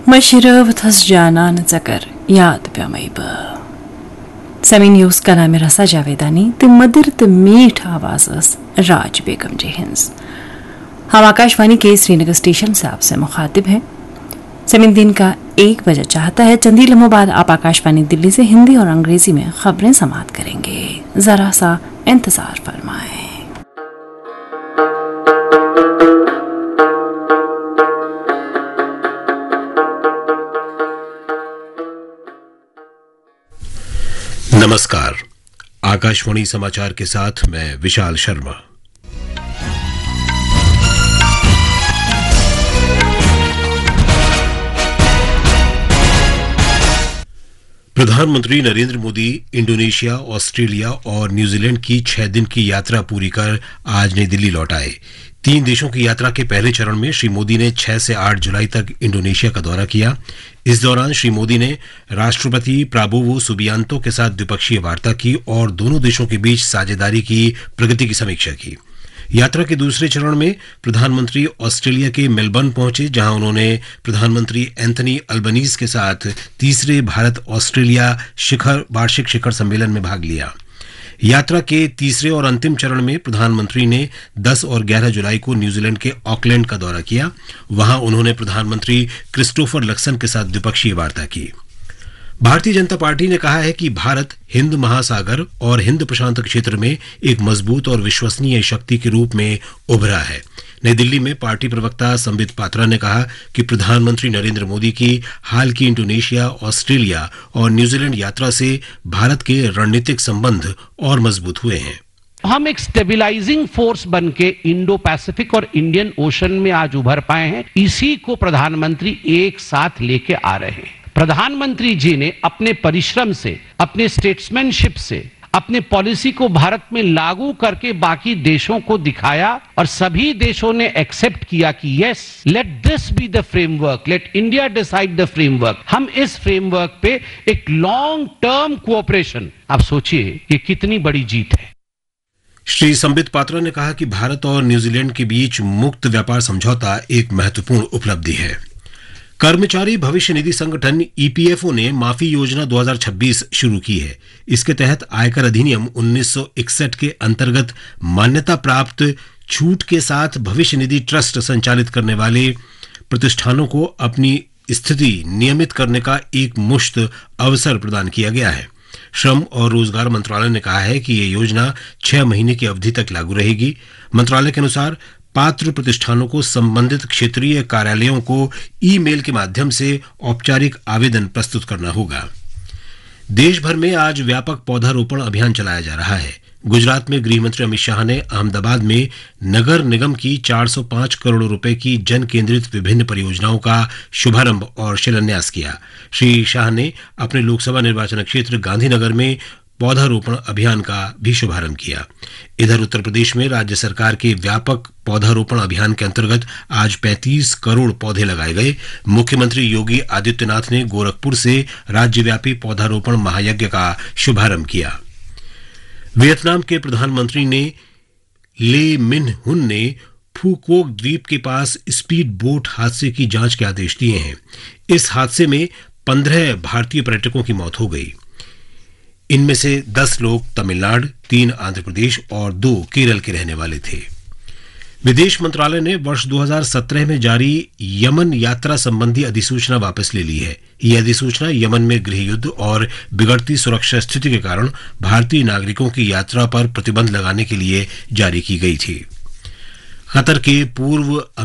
Mashirövthas janan zakar yad pyamayba. Samini us kalame rasa javedani te मदिर ते मीठ आवाज़ राज बेगम जी हिंस। हम आकाशवाणी के श्रीनगर स्टेशन से आपसे मुखातिब हैं। समीन दिन का 1 बजे चाहता है। चंद ही लम्हों बाद आप आकाशवाणी दिल्ली से हिंदी और अंग्रेजी में खबरें समाप्त करेंगे। जरा सा इंतजार फरमाएं। नमस्कार, आकाशवाणी समाचार के साथ मैं विशाल शर्मा। प्रधानमंत्री नरेंद्र मोदी इंडोनेशिया, ऑस्ट्रेलिया और न्यूजीलैंड की 6 दिन की यात्रा पूरी कर आज नई दिल्ली लौट आए। 3 देशों की यात्रा के पहले चरण में श्री मोदी ने 6 से 8 जुलाई तक इंडोनेशिया का दौरा किया। इस दौरान श्री मोदी ने राष्ट्रपति प्राबोवो सुबियांतो के साथ द्विपक्षीय वार्ता की और दोनों देशों के बीच साझेदारी की प्रगति की समीक्षा की। यात्रा के दूसरे चरण में प्रधानमंत्री ऑस्ट्रेलिया के मेलबर्न पहुंचे, जहां उन्होंने प्रधानमंत्री एंथनी अल्बनीज के साथ तीसरे भारत ऑस्ट्रेलिया वार्षिक शिखर सम्मेलन में भाग लिया। यात्रा के तीसरे और अंतिम चरण में प्रधानमंत्री ने 10 और 11 जुलाई को न्यूजीलैंड के ऑकलैंड का दौरा किया। वहां उन्होंने प्रधानमंत्री क्रिस्टोफर लक्सन के साथ द्विपक्षीय वार्ता की। भारतीय जनता पार्टी ने कहा है कि भारत हिंद महासागर और हिंद प्रशांत क्षेत्र में एक मजबूत और विश्वसनीय शक्ति के रूप में उभरा है। नई दिल्ली में पार्टी प्रवक्ता संबित पात्रा ने कहा कि प्रधानमंत्री नरेंद्र मोदी की हाल की इंडोनेशिया, ऑस्ट्रेलिया और न्यूजीलैंड यात्रा से भारत के रणनीतिक संबंध और मजबूत हुए हैं। हम एक स्टेबिलाइजिंग फोर्स बन के इंडो पैसिफिक और इंडियन ओशन में आज उभर पाए हैं। इसी को प्रधानमंत्री एक साथ लेके आ रहे हैं। प्रधानमंत्री जी ने अपने परिश्रम से, अपने स्टेट्समैनशिप से, अपने पॉलिसी को भारत में लागू करके बाकी देशों को दिखाया और सभी देशों ने एक्सेप्ट किया कि yes, let this be the framework, late India decide the framework. हम इस फ्रेमवर्क पे एक लॉन्ग टर्म कोऑपरेशन, आप सोचिए कि कितनी बड़ी जीत है। श्री संबित पात्रा ने कहा कि भारत और न्यूजीलैंड के बीच मुक्त व्यापार समझौता एक महत्वपूर्ण उपलब्धि है। कर्मचारी भविष्य निधि संगठन ईपीएफओ ने माफी योजना 2026 शुरू की है। इसके तहत आयकर अधिनियम 1961 के अंतर्गत मान्यता प्राप्त छूट के साथ भविष्य निधि ट्रस्ट संचालित करने वाले प्रतिष्ठानों को अपनी स्थिति नियमित करने का एक मुश्त अवसर प्रदान किया गया है। श्रम और रोजगार मंत्रालय ने कहा है कि यह योजना 6 महीने की अवधि तक लागू रहेगी। मंत्रालय के अनुसार पात्र प्रतिष्ठानों को संबंधित क्षेत्रीय कार्यालयों को ईमेल के माध्यम से औपचारिक आवेदन प्रस्तुत करना होगा। देश भर में आज व्यापक पौधारोपण अभियान चलाया जा रहा है। गुजरात में गृह मंत्री अमित शाह ने अहमदाबाद में नगर निगम की 405 करोड़ रुपए की जन केंद्रित विभिन्न परियोजनाओं का शुभारंभ और शिलान्यास किया। श्री शाह ने अपने लोकसभा निर्वाचन क्षेत्र गांधीनगर में पौधारोपण अभियान का भी शुभारंभ किया। इधर उत्तर प्रदेश में राज्य सरकार के व्यापक पौधारोपण अभियान के अंतर्गत आज 35 करोड़ पौधे लगाए गए। मुख्यमंत्री योगी आदित्यनाथ ने गोरखपुर से राज्यव्यापी पौधारोपण महायज्ञ का शुभारंभ किया। वियतनाम के प्रधानमंत्री ने ले मिन हुन ने फूकोक द्वीप के पास स्पीड बोट हादसे की जांच के आदेश दिए हैं। इस हादसे में 15 भारतीय पर्यटकों की मौत हो गई। इनमें से 10 लोग तमिलनाडु, 3 आंध्र प्रदेश और 2 केरल के रहने वाले थे। विदेश मंत्रालय ने वर्ष 2017 में जारी यमन यात्रा संबंधी अधिसूचना वापस ले ली है। यह अधिसूचना यमन में गृह युद्ध और बिगड़ती सुरक्षा स्थिति के कारण भारतीय नागरिकों की यात्रा पर प्रतिबंध लगाने के लिए जारी की गई थी। कतर के पूर्व